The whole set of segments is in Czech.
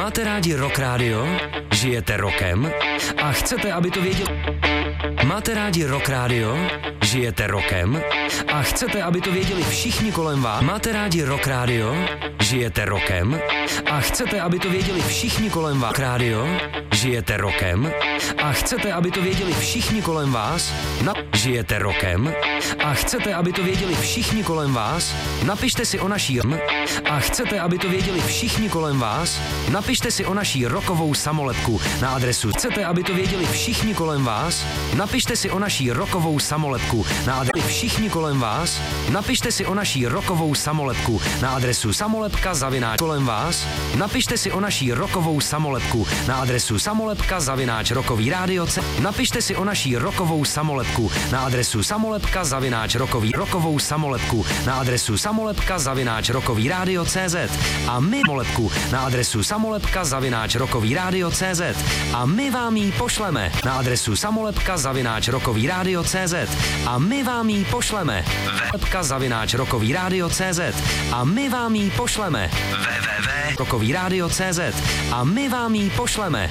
Máte rádi Rock Radio? Žijete rokem? A chcete, aby to věděli... Máte rádi Rock Radio? Žijete rokem? A chcete, aby to věděli všichni kolem vás? Máte rádi Rock Radio? Žijete rokem? A chcete, aby to věděli všichni kolem vás? Radio? Žijete rokem? A chcete, aby to věděli všichni kolem vás? Žijete rokem? A chcete, aby to věděli všichni kolem vás? Napište si o naší... A chcete, aby to věděli všichni kolem vás? Napište si o naší rokovou samolepku na adresu... Chcete, aby to věděli všichni kolem vás? Napište si o naší rokovou samolepku na adresu... Všichni kolem vás? Napište si o naší rokovou samolepku na adresu samolepka zavináč kolem vás? Napište si o naší rokovou samolepku na adresu samolepka zavináč rokový rádio C. Napište si o naší rokovou samolepku na adresu samolepka zavináč rokovou samolepku na adresu samolepka zavináč rokový rádio CZ a my samolepku na adresu samolepka zavináč rokový rádio CZ a my vám ji pošleme na adresu samolepka zavináč rokový rádio CZ a my vám ji pošleme samolepka zavináč rokový rádio CZ a my vám ji pošleme rokový rádio CZ a my vám ji pošleme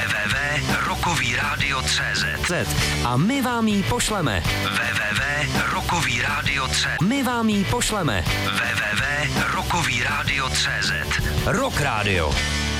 www.rokovýradio.cz a my vám ji pošleme www.rokovýradio.cz my vám ji pošleme www.rokovýradio.cz Rock Radio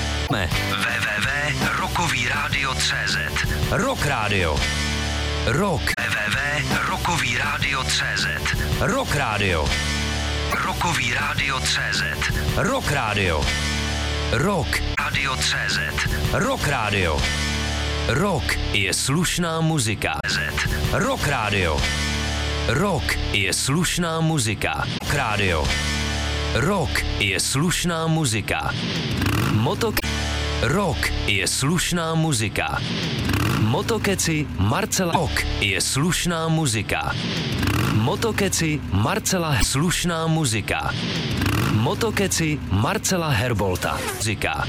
www.rokovýradio.cz Rock Radio Rock www.rokovýradio.cz Rock Radio Rokovýradio.cz Rock Radio Rock Radio.cz Rock Radio Rock je slušná muzika. Rock Radio Rock je slušná muzika. Rock Radio Rock je slušná muzika. Rock je slušná muzika. Motokeci Marcela Rock je slušná muzika. Motokeci Marcela slušná muzika. Motokeci Marcela Herbolta muzika.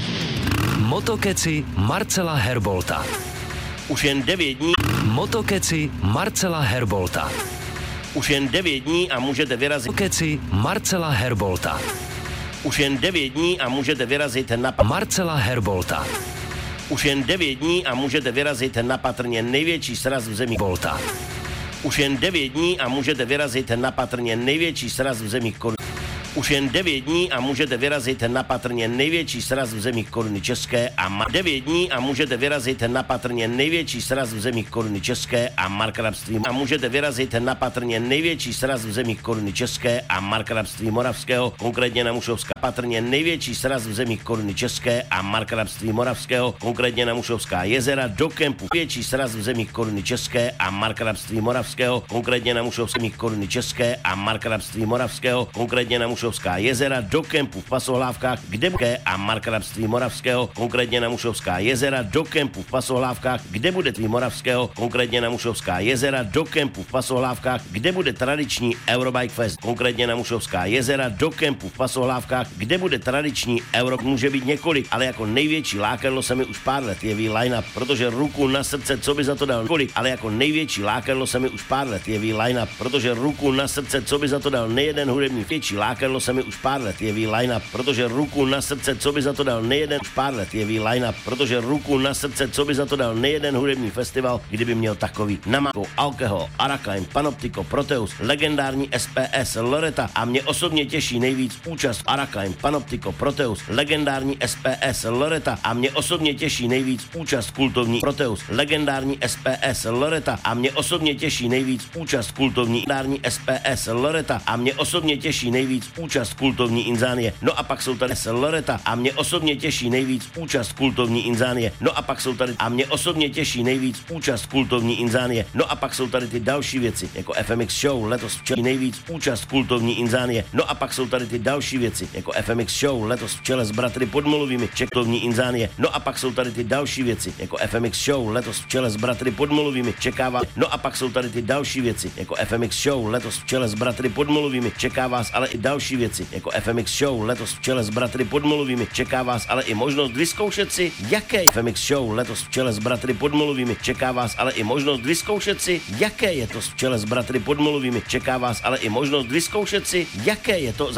Motokeci Marcela Herbolta. Už jen 9 dní. Motokeci Marcela Herbolta. Už jen 9 dní a můžete vyrazit. Motokeci Marcela Herbolta. Už jen 9 dní a můžete vyrazit na Marcela Herbolta. Už jen 9 dní a můžete vyrazit na patrně největší sraz v zemi Bolta. Už jen 9 dní a můžete vyrazit na patrně největší sraz v zemi Koruny. Už jen 9 dní a můžete vyrazit na patrně největší sraz v zemi Koruny České a 9 dní a můžete vyrazit na patrně největší sraz v zemi Koruny České a markrabství a můžete vyrazit na patrně největší sraz v zemi Koruny České a markrabství Moravského, konkrétně na Mušovská. Patrně největší sraz v zemi Koruny České a markrabství Moravského, konkrétně na Mušovská jezera do kempu. Větší sraz v zemi Koruny České a markrabství Moravského, konkrétně na Mušovské Koruny České a markrabství Moravského, konkrétně na Mušovská jezera do kempu v Pasohlávkách, kde bude a markrabství Moravského, konkrétně na Mušovská jezera do kempu v Pasohlávkách, kde bude tví Moravského, konkrétně na Mušovská jezera do kempu v Pasohlávkách, kde bude tradiční Eurobike Fest, konkrétně na Mušovská jezera do kempu v Pasohlávkách, kde bude tradiční Euro, může být několik, ale jako největší lákadlo se mi už pár let jeví line-up, protože ruku na srdce, co by za to dal několik, ale jako největší lákadlo se mi už pár let jeví line-up, protože ruku na srdce, co by za to dal nejeden hudební větší lákadlo se mi už pár let jeví line-up, protože ruku na srdce, co by za to dal nejeden už pár let jeví line-up, protože ruku na srdce, co by za to dal nejeden hudební festival, kdyby měl takový Namako, Alkohol, Arakline, Panoptiko, Proteus, legendární SPS, Loreta a mě osobně těší nejvíc účast Arakline, Panoptiko, Proteus, legendární SPS, Loreta a mě osobně těší nejvíc účast kultovní Proteus, legendární SPS, Loreta a mě osobně těší nejvíc účast kultovní legendární SPS, Loreta a mě osobně těší nejvíc účast kultovní Inzánie. No a pak jsou tady Loreta a mě osobně těší nejvíc účast kultovní Inzánie. No a pak jsou tady a mě osobně těší nejvíc účast kultovní Inzánie. No a pak jsou tady ty další věci, jako FMX Show, letos v čele nejvíc účast kultovní Inzánie. No a pak jsou tady ty další věci, jako FMX Show, letos v čele s bratry Podmolovými, kultovní Inzánie. No a pak jsou tady ty další věci, jako FMX Show, letos v čele s bratry Podmolovými, čeká vás. No a pak jsou tady ty další věci, jako FMX Show, letos v čele s bratry Podmolovými, čeká vás ale i další věci, jako FMX Show, letos v čele s bratry Podmolovými, čeká vás ale i možnost vyzkoušet si, jaké FMX Show, letos v čele s bratry Podmolovými, čeká vás ale i možnost vyzkoušet si, jaké je to v čele s bratry Podmolovými, čeká vás ale i možnost vyzkoušet si, jaké je to